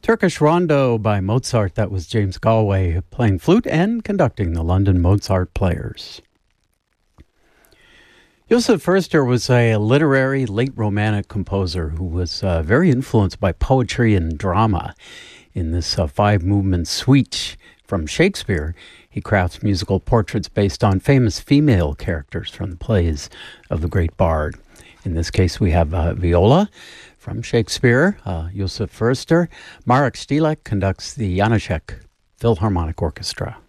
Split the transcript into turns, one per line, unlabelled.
Turkish Rondo by Mozart. That was James Galway playing flute and conducting the London Mozart Players. Josef Förster was a literary late Romantic composer who was very influenced by poetry and drama. In this five-movement suite from Shakespeare, he crafts musical portraits based on famous female characters from the plays of the great bard. In this case, we have Viola from Shakespeare, Josef Förster. Marek Stilek conducts the Janáček Philharmonic Orchestra.